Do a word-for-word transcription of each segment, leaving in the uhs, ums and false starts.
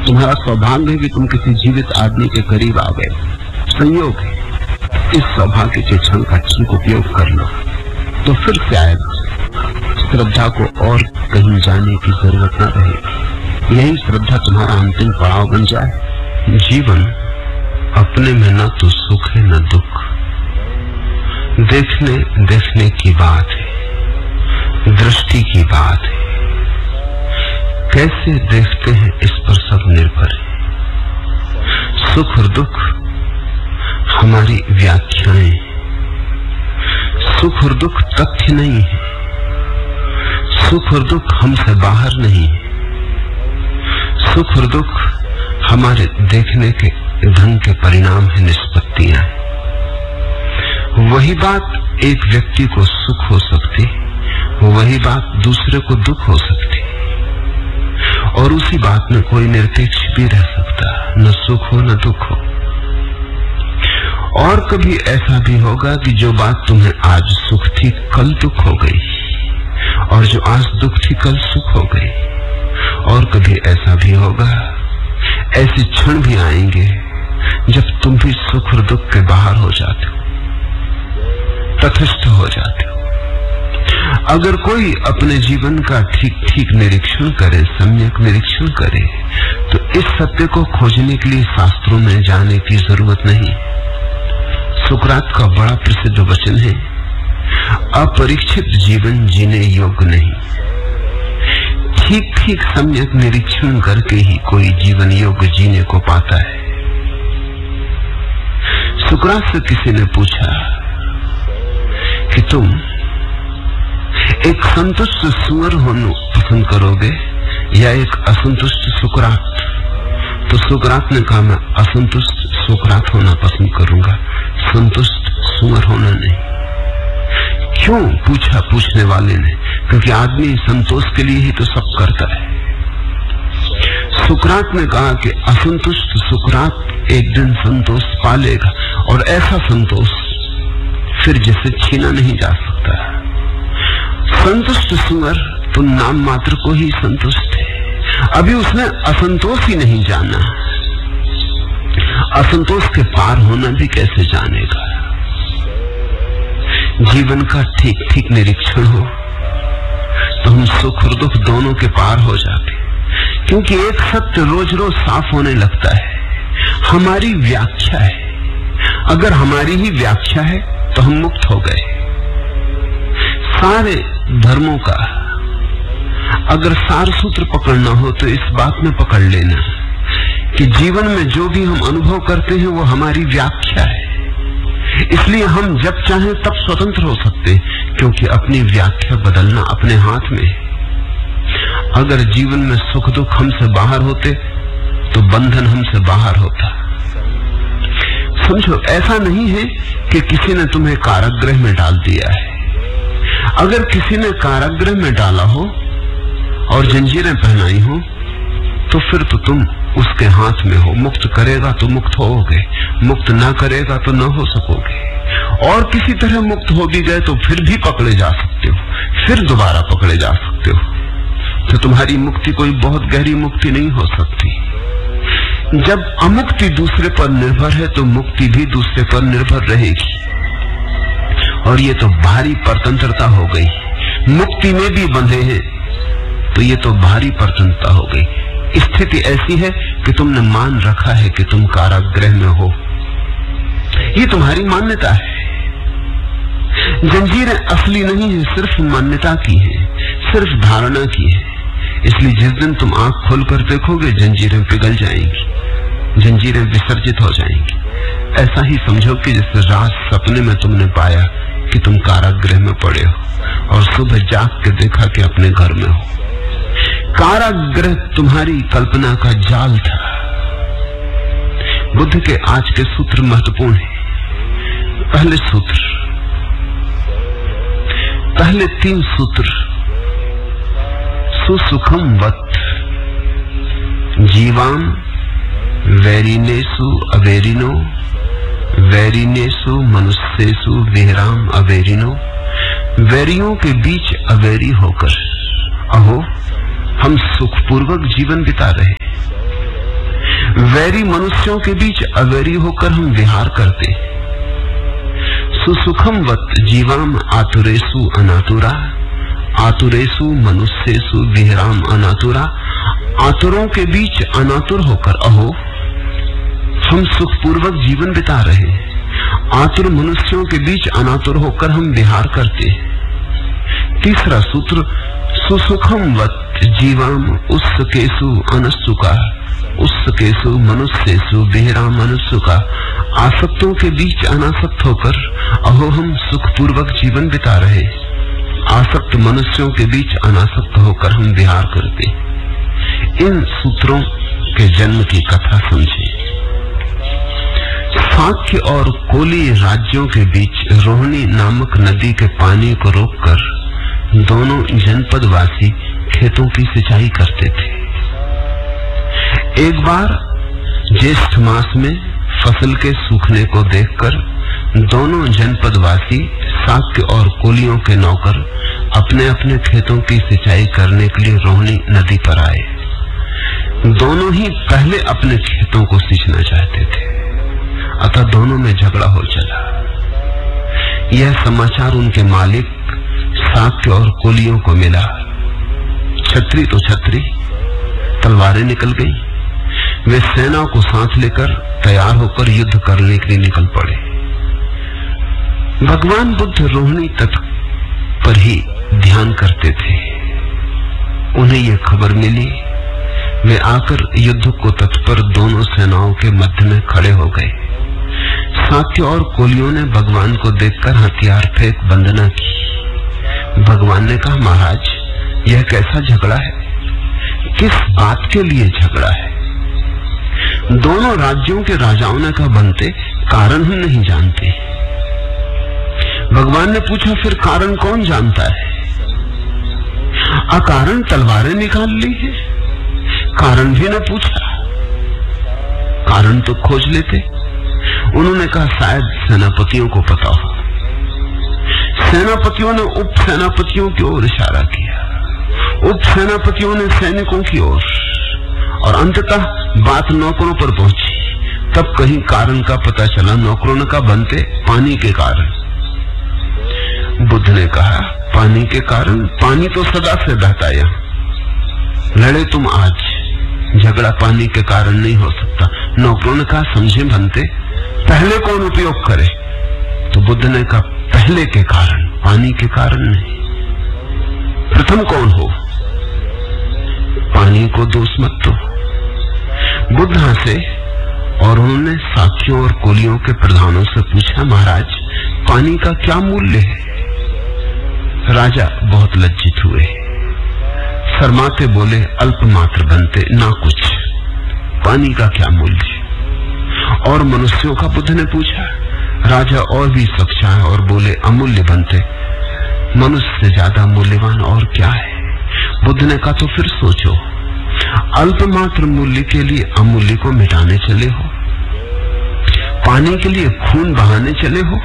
तुम्हारा सौभाग्य है कि तुम किसी जीवित आदमी के करीब आ गए, संयोग है। इस सौभाग्य के क्षण का ठीक उपयोग कर लो, तो फिर शायद श्रद्धा को और कहीं जाने की जरूरत न रहे। यही श्रद्धा तुम्हारा अंतिम पड़ाव बन जाए। जीवन अपने में न तो सुख है न दुख, देखने देखने की बात है, दृष्टि की बात है। कैसे देखते हैं इस पर सब निर्भर है। सुख और दुख हमारी व्याख्याएं, सुख और दुख तथ्य नहीं है, सुख और दुख हमसे बाहर नहीं है। सुख और दुख हमारे देखने के ढंग के परिणाम है, निष्पत्तियां। वही बात एक व्यक्ति को सुख हो सकती, वही बात दूसरे को दुख हो सकती, और उसी बात में कोई निरपेक्ष भी रह सकता, न सुख हो न दुख हो। और कभी ऐसा भी होगा कि जो बात तुम्हें आज सुख थी कल दुख हो गई, और जो आज दुख थी कल सुख हो गई। और कभी ऐसा भी होगा, ऐसे क्षण भी आएंगे जब तुम भी सुख और दुख के बाहर हो जाते हो, तटस्थ हो जाते हो। अगर कोई अपने जीवन का ठीक ठीक निरीक्षण करे, सम्यक निरीक्षण करे, तो इस सत्य को खोजने के लिए शास्त्रों में जाने की जरूरत नहीं। सुकरात का बड़ा प्रसिद्ध वचन है, अपरीक्षित जीवन जीने योग्य नहीं। ठीक ठीक सम्यक निरीक्षण करके ही कोई जीवन योग्य जीने को पाता है। सुकरात से किसी ने पूछा कि तुम एक संतुष्ट सुअर होना पसंद करोगे या एक असंतुष्ट सुकरात? तो सुकरात ने कहा, मैं असंतुष्ट सुकरात होना पसंद करूंगा, संतुष्ट सुअर होना नहीं। क्यों पूछा पूछने वाले ने? क्योंकि आदमी संतोष के लिए ही तो सब करता है। सुकरात ने कहा कि असंतुष्ट सुकरात एक दिन संतोष पा लेगा, और ऐसा संतोष फिर जिसे छीना नहीं जा सकता। संतुष्ट सुअर तो नाम मात्र को ही संतुष्ट है, अभी उसने असंतोष ही नहीं जाना। असंतोष के पार होना भी कैसे जानेगा? जीवन का ठीक ठीक निरीक्षण हो तो हम सुख और दुख दोनों के पार हो जाते, क्योंकि एक सत्य रोज रोज साफ होने लगता है, हमारी व्याख्या है। अगर हमारी ही व्याख्या है तो हम मुक्त हो गए। सारे धर्मों का अगर सार सूत्र पकड़ना हो तो इस बात में पकड़ लेना कि जीवन में जो भी हम अनुभव करते हैं वो हमारी व्याख्या है। इसलिए हम जब चाहें तब स्वतंत्र हो सकते हैं, क्योंकि अपनी व्याख्या बदलना अपने हाथ में है। अगर जीवन में सुख दुख हमसे बाहर होते तो बंधन हमसे बाहर होता। समझो, ऐसा नहीं है कि किसी ने तुम्हें कारागृह में डाल दिया है। अगर किसी ने कारागृह में डाला हो और जंजीरें पहनाई हो तो फिर तो तुम उसके हाथ में हो। मुक्त करेगा तो मुक्त होगे, मुक्त ना करेगा तो न हो सकोगे। और किसी तरह मुक्त हो भी गए तो फिर भी पकड़े जा सकते हो, फिर दोबारा पकड़े जा सकते हो। तो तुम्हारी मुक्ति कोई बहुत गहरी मुक्ति नहीं हो सकती। जब अमुक्ति दूसरे पर निर्भर है तो मुक्ति भी दूसरे पर निर्भर रहेगी, और ये तो भारी परतंत्रता हो गई। मुक्ति में भी बंधे हैं तो ये तो भारी परतंत्रता हो गई। स्थिति ऐसी है कि तुमने मान रखा है कि तुम कारागृह में हो, ये तुम्हारी मान्यता है। जंजीरें असली नहीं है, सिर्फ मान्यता की है, सिर्फ धारणा की है। इसलिए जिस दिन तुम आंख खोलकर देखोगे जंजीरें पिघल जाएंगी, जंजीरें विसर्जित हो जाएंगी। ऐसा ही समझो कि जैसे रात सपने में तुमने पाया कि तुम कारागृह में पड़े हो और सुबह जाग के देखा कि अपने घर में हो। कारागृह तुम्हारी कल्पना का जाल था। बुद्ध के आज के सूत्र महत्वपूर्ण हैं। पहले सूत्र, पहले तीन सूत्र, सुसुखम वत् जीवाम वैरिनेसु अवेरिनो वैरिनेसु मनुष्येसु विहराम अवेरिनो। वैरियों के बीच अवेरी होकर अहो हम सुखपूर्वक जीवन बिता रहे। वैरी मनुष्यों के बीच अवैरी होकर हम विहार करते। सुसुखम वत जीवाम आतुरेसु अनातुरा, आतुरेसु मनुष्येसु विहराम अनातुरा। आतुरों के बीच अनातुर होकर अहो हम सुखपूर्वक जीवन बिता रहे हैं, आतुर मनुष्यों के बीच अनातुर होकर हम विहार करते। तीसरा सूत्र, सुसुखम वत जीवाम उत्सुकेसु अनसुका, उत्सुकेसु मनुष्येसु विहराम मनुष्युका। आसक्तों के बीच अनासक्त होकर अहो हम सुखपूर्वक जीवन बिता रहे, आसक्त मनुष्यों के बीच अनासक्त होकर हम विहार करते। इन सूत्रों के जन्म की कथा समझे। साक्य और कोली राज्यों के बीच रोहिणी नामक नदी के पानी को रोककर दोनों जनपदवासी खेतों की सिंचाई करते थे। एक बार ज्येष्ठ मास में फसल के सूखने को देखकर दोनों जनपदवासी साक्य और कोलियों के नौकर अपने अपने खेतों की सिंचाई करने के लिए रोहिणी नदी पर आए। दोनों ही पहले अपने खेतों को सींचना चाहते थे, अतः दोनों में झगड़ा हो चला। यह समाचार उनके मालिक साक्य और कोलियों को मिला। छतरी तो छतरी, तलवारें निकल गई। वे सेना को साथ लेकर तैयार होकर युद्ध करने के लिए निकल पड़े। भगवान बुद्ध रोहिणी तट पर ही ध्यान करते थे। उन्हें यह खबर मिली, वे आकर युद्ध को तत्पर दोनों सेनाओं के मध्य में खड़े हो गए। साक्य और कोलियों ने भगवान को देखकर हथियार फेंक वंदना की। भगवान ने कहा, महाराज यह कैसा झगड़ा है, किस बात के लिए झगड़ा है? दोनों राज्यों के राजाओं ने कहा, बनते कारण हम नहीं जानते। भगवान ने पूछा, फिर कारण कौन जानता है? अकारण तलवारें निकाल ली है, कारण भी न पूछा, कारण तो खोज लेते। उन्होंने कहा, शायद सेनापतियों को पता हो। सेनापतियों ने उप सेनापतियों की ओर इशारा किया, उप सेनापतियों ने सैनिकों की ओर, और अंततः बात नौकरों पर पहुंची। तब कहीं कारण का पता चला। नौकरों ने कहा, बनते पानी के कारण। बुद्ध ने कहा, पानी के कारण? पानी तो सदा से बहता यहां, लड़े तुम आज, झगड़ा पानी के कारण नहीं हो सकता। नौकरों ने कहा, समझे बनते, पहले कौन उपयोग करे? तो बुद्ध ने कहा, पहले के कारण, पानी के कारण नहीं। प्रथम कौन हो? पानी को दोष मत दो। बुद्ध हंसे और उन्होंने साक्यों और कोलियों के प्रधानों से पूछा, महाराज पानी का क्या मूल्य है? राजा बहुत लज्जित हुए, शर्माते बोले, अल्प मात्र बनते, ना कुछ, पानी का क्या मूल्य? और मनुष्यों का बुद्ध ने पूछा। राजा और भी सच्चा है और बोले, अमूल्य बनते, मनुष्य से ज्यादा मूल्यवान और क्या है? बुद्ध ने कहा, तो फिर सोचो, अल्प मात्र मूल्य के लिए अमूल्य को मिटाने चले हो, पानी के लिए खून बहाने चले हो,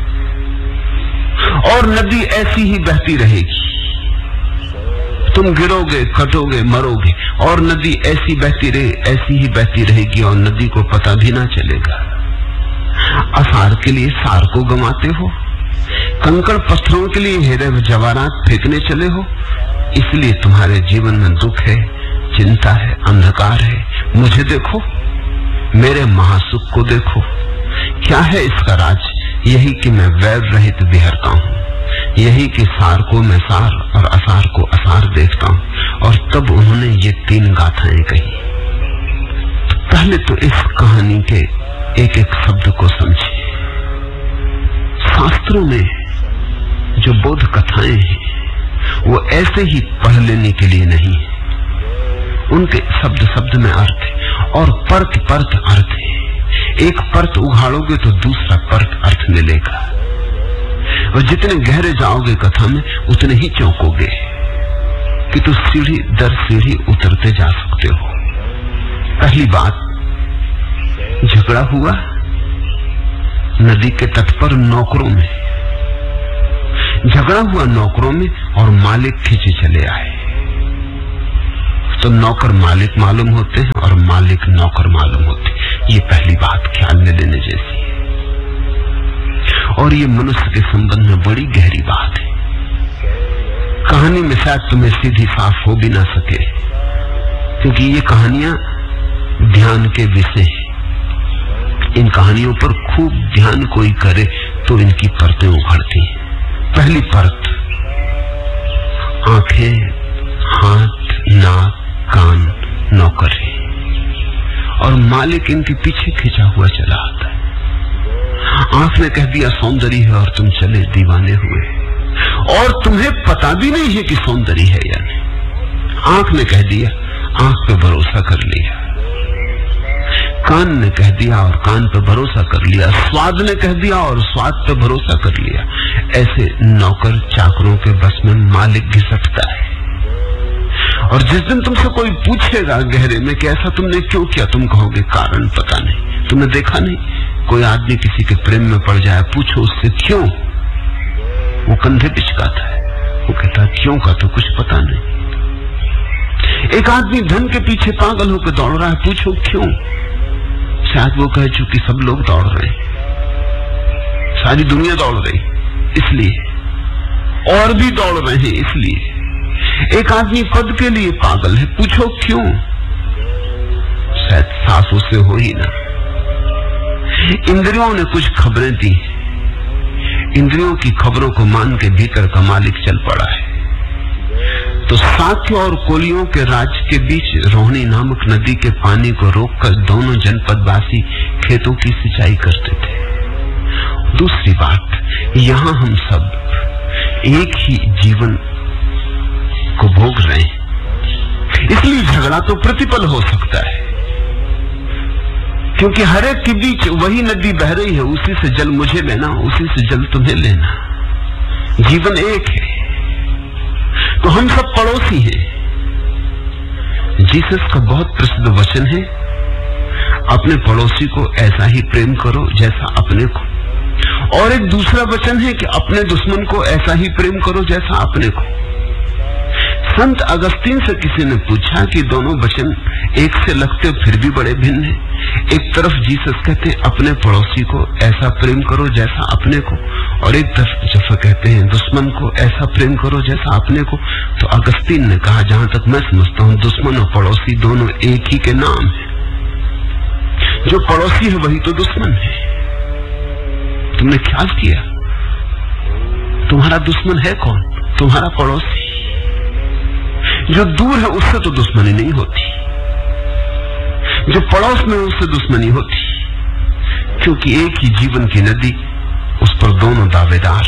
और नदी ऐसी ही बहती रहेगी। तुम गिरोगे, कटोगे, मरोगे, और नदी ऐसी बहती रहे, ऐसी ही बहती रहेगी, और नदी को पता भी ना चलेगा। असार के लिए सार को गंवाते हो, कंकड़ पत्थरों के लिए हीरे जवाहरात फेंकने चले हो। इसलिए तुम्हारे जीवन में दुख है, चिंता है, अंधकार है। मुझे देखो, मेरे महासुख को देखो। क्या है इसका राज? यही कि मैं वैर रहित विहरता हूँ, यही कि सार को मैं सार और असार को असार देखता हूँ। और तब उन्होंने ये तीन गाथाएं कही। पहले तो इस कहानी के एक एक शब्द को समझिए। शास्त्रों में जो बोध कथाएं हैं वो ऐसे ही पढ़ लेने के लिए नहीं है, उनके शब्द शब्द में अर्थ है और परत परत अर्थ है। एक परत उघाड़ोगे तो दूसरा परत अर्थ मिलेगा, और जितने गहरे जाओगे कथा में उतने ही चौंकोगे कि तो सीढ़ी दर सीढ़ी उतरते जा सकते हो। पहली बात, झगड़ा हुआ नदी के तट पर नौकरों में, झगड़ा हुआ नौकरों में, और मालिक खींचे चले आए। तो नौकर मालिक मालूम होते हैं और मालिक मालिक नौकर मालूम होते। ये पहली बात ख्याल में लेने जैसी है, और ये मनुष्य के संबंध में बड़ी गहरी बात है। कहानी में शायद तुम्हें सीधी साफ हो भी ना सके, क्योंकि ये कहानियां ध्यान के विषय हैं। इन कहानियों पर खूब ध्यान कोई करे तो इनकी परतें उभरती हैं। पहली परत, आंखें, हाथ, नाक, कान नौकर है, और मालिक इनके पीछे खिंचा हुआ चला आता है। आंख ने कह दिया सौंदर्य है, और तुम चले दीवाने हुए, और तुम्हें पता भी नहीं है कि सौंदर्य है या नहीं। आंख ने कह दिया, आंख पे भरोसा कर लिया। कान ने कह दिया और कान पे भरोसा कर लिया। स्वाद ने कह दिया और स्वाद पे भरोसा कर लिया। ऐसे नौकर चाकरों के बस में मालिक घिसटता है। और जिस दिन तुमसे कोई पूछेगा गहरे में कि ऐसा तुमने क्यों किया, तुम कहोगे कारण पता नहीं। तुमने देखा नहीं, कोई आदमी किसी के प्रेम में पड़ जाए, पूछो उससे क्यों, वो कंधे पिचकाता है, वो कहता है क्यों का तो कुछ पता नहीं। एक आदमी धन के पीछे पागल होकर दौड़ रहा है, पूछो क्यों, शायद वो कहे चूंकि सब लोग दौड़ रहे हैं, सारी दुनिया दौड़ रही इसलिए, और भी दौड़ रहे हैं इसलिए। एक आदमी पद के लिए पागल है, पूछो क्यों, शायद साफ उससे हो ही ना। इंद्रियों ने कुछ खबरें दी, इंद्रियों की खबरों को मान के भीतर का मालिक चल पड़ा है। तो साक्य और कोलियों के राज्य के बीच रोहिणी नामक नदी के पानी को रोककर दोनों जनपदवासी खेतों की सिंचाई करते थे। दूसरी बात, यहां हम सब एक ही जीवन को भोग रहे हैं, इसलिए झगड़ा तो प्रतिपल हो सकता है, क्योंकि हर एक के बीच वही नदी बह रही है। उसी से जल मुझे लेना, उसी से जल तुम्हें लेना, जीवन एक है। तो हम सब पड़ोसी हैं। जीसस का बहुत प्रसिद्ध वचन है, अपने पड़ोसी को ऐसा ही प्रेम करो जैसा अपने को। और एक दूसरा वचन है कि अपने दुश्मन को ऐसा ही प्रेम करो जैसा अपने को। संत अगस्तीन से किसी ने पूछा कि दोनों वचन एक से लगते फिर भी बड़े भिन्न हैं। एक तरफ जीसस कहते हैं अपने पड़ोसी को ऐसा प्रेम करो जैसा अपने को, और एक तरफ जब कहते हैं दुश्मन को ऐसा प्रेम करो जैसा अपने को। तो अगस्तीन ने कहा, जहां तक मैं समझता हूं, दुश्मन और पड़ोसी दोनों एक ही के नाम है। जो पड़ोसी है वही तो दुश्मन है। तुमने ख्याल किया, तुम्हारा दुश्मन है कौन? तुम्हारा पड़ोसी। जो दूर है उससे तो दुश्मनी नहीं होती, जो पड़ोस में उससे दुश्मनी होती, क्योंकि एक ही जीवन की नदी, उस पर दोनों दावेदार।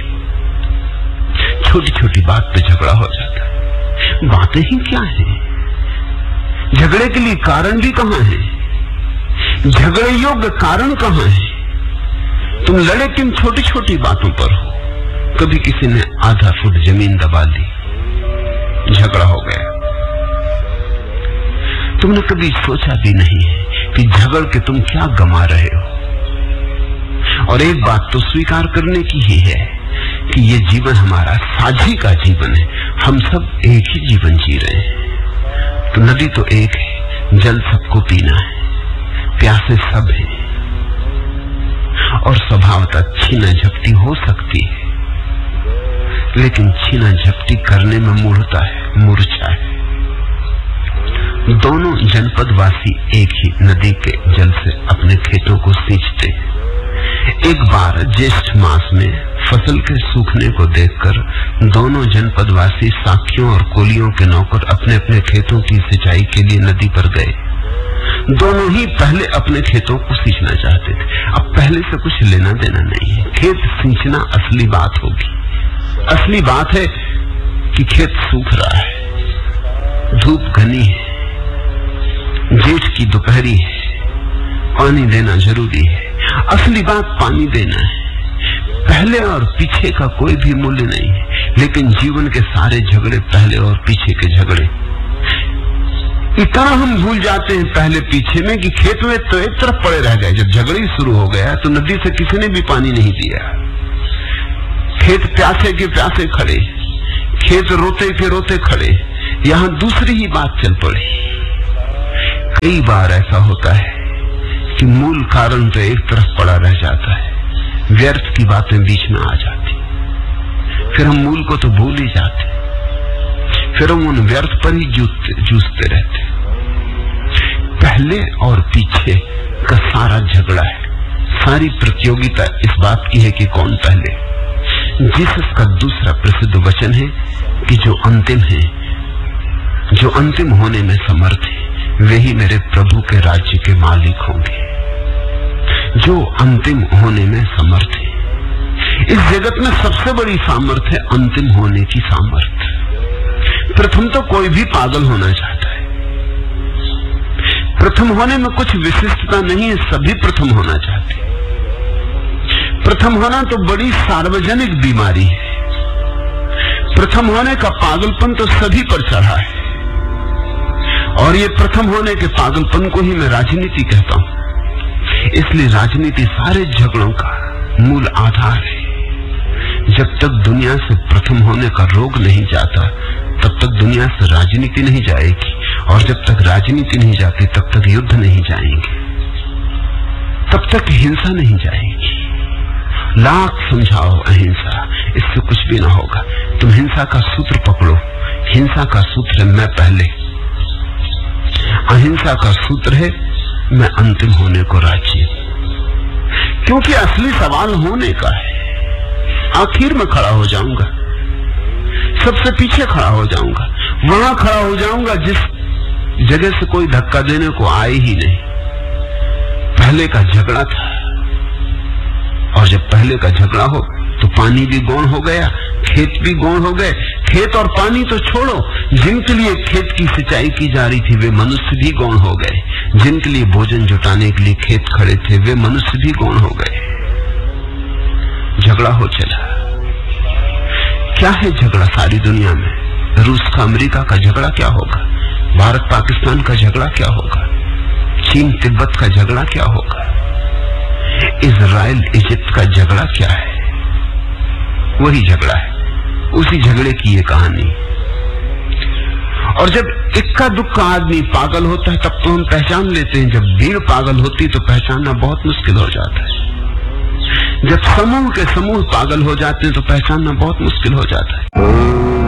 छोटी छोटी बात पे झगड़ा हो जाता है। बातें ही क्या है, झगड़े के लिए कारण भी कहां है, झगड़े योग्य कारण कहां है। तुम लड़े किन छोटी छोटी बातों पर हो। कभी किसी ने आधा फुट जमीन दबा ली, झगड़ा हो गया। तुमने कभी सोचा भी नहीं है कि झगड़ के तुम क्या गमा रहे हो। और एक बात तो स्वीकार करने की ही है कि ये जीवन हमारा साझी का जीवन है, हम सब एक ही जीवन जी रहे हैं। तो नदी तो एक है, जल सबको पीना है, प्यासे सब हैं, और स्वभावतः छीना झपटी हो सकती है, लेकिन छीना झपटी करने में मूढ़ता है, मूर्छा है। दोनों जनपदवासी एक ही नदी के जल से अपने खेतों को सींचते। एक बार ज्येष्ठ मास में फसल के सूखने को देखकर दोनों जनपदवासी साखियों और कोलियों के नौकर अपने अपने खेतों की सिंचाई के लिए नदी पर गए। दोनों ही पहले अपने खेतों को सींचना चाहते थे। अब पहले से कुछ लेना देना नहीं है, खेत सींचना असली बात होगी। असली बात है कि खेत सूख रहा है, धूप घनी है, जेठ की दोपहरी है, पानी देना जरूरी है। असली बात पानी देना है। पहले और पीछे का कोई भी मूल्य नहीं है, लेकिन जीवन के सारे झगड़े पहले और पीछे के झगड़े। इतना हम भूल जाते हैं पहले पीछे में कि खेत में तो एक तरफ पड़े रह गए। जब झगड़े शुरू हो गया तो नदी से किसी ने भी पानी नहीं दिया। खेत प्यासे के प्यासे खड़े, खेत रोते के रोते खड़े। यहां दूसरी ही बात चल पड़ी। कई बार ऐसा होता है कि मूल कारण तो एक तरफ पड़ा रह जाता है, व्यर्थ की बातें बीच में आ जाती, फिर हम मूल को तो भूल ही जाते, फिर हम उन व्यर्थ पर ही जूझते जूझते रहते। पहले और पीछे का सारा झगड़ा है, सारी प्रतियोगिता इस बात की है कि कौन पहले। जीसस का दूसरा प्रसिद्ध वचन है कि जो अंतिम है, जो अंतिम होने में समर्थ है, वे ही मेरे प्रभु के राज्य के मालिक होंगे। जो अंतिम होने में समर्थ है, इस जगत में सबसे बड़ी सामर्थ है अंतिम होने की सामर्थ। प्रथम तो कोई भी पागल होना चाहता है, प्रथम होने में कुछ विशिष्टता नहीं है, सभी प्रथम होना चाहते हैं। प्रथम होना तो बड़ी सार्वजनिक बीमारी है, प्रथम होने का पागलपन तो सभी पर चढ़ा है, और ये प्रथम होने के पागलपन को ही मैं राजनीति कहता हूं। इसलिए राजनीति सारे झगड़ों का मूल आधार है। जब तक दुनिया से प्रथम होने का रोग नहीं जाता, तब तक दुनिया से राजनीति नहीं जाएगी, और जब तक राजनीति नहीं जाती तब तक युद्ध नहीं जाएंगे, तब तक हिंसा नहीं जाएगी। लाख समझाओ अहिंसा, इससे कुछ भी ना होगा। तुम हिंसा का सूत्र पकड़ो, हिंसा का सूत्र है मैं पहले, अहिंसा का सूत्र है मैं अंतिम होने को राजी हूं। क्योंकि असली सवाल होने का है, आखिर में खड़ा हो जाऊंगा, सबसे पीछे खड़ा हो जाऊंगा, वहां खड़ा हो जाऊंगा जिस जगह से कोई धक्का देने को आए ही नहीं। पहले का झगड़ा था, और जब पहले का झगड़ा हो तो पानी भी गौण हो गया, खेत भी गौण हो गए। खेत और पानी तो छोड़ो, जिनके लिए खेत की सिंचाई की जा रही थी वे मनुष्य भी गौण हो गए, जिनके लिए भोजन जुटाने के लिए खेत खड़े थे वे मनुष्य भी गौण हो गए। झगड़ा हो चला। क्या है झगड़ा सारी दुनिया में? रूस का अमेरिका का झगड़ा क्या होगा? भारत पाकिस्तान का झगड़ा क्या होगा? चीन तिब्बत का झगड़ा क्या होगा? इजराइल इजिप्ट का झगड़ा क्या है? वही झगड़ा है, उसी झगड़े की ये कहानी। और जब इक्का दुक्का आदमी पागल होता है तब तो हम पहचान लेते हैं, जब भीड़ पागल होती तो पहचानना बहुत मुश्किल हो जाता है। जब समूह के समूह पागल हो जाते हैं तो पहचानना बहुत मुश्किल हो जाता है।